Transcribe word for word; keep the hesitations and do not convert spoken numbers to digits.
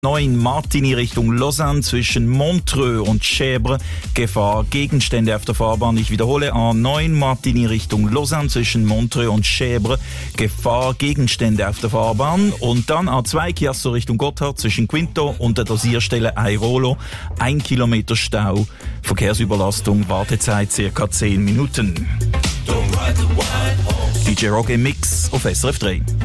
neun Martigny Richtung Lausanne zwischen Montreux und Chèvre. Gefahr, Gegenstände auf der Fahrbahn. Ich wiederhole, A neun Martigny Richtung Lausanne zwischen Montreux und Chèvre. Gefahr, Gegenstände auf der Fahrbahn. Und dann A zwei Chiasso Richtung Gotthard zwischen Quinto und der Dosierstelle Airolo. Ein Kilometer Stau. Verkehrsüberlastung, Wartezeit circa zehn Minuten. D J Rock im Mix auf S R F drei.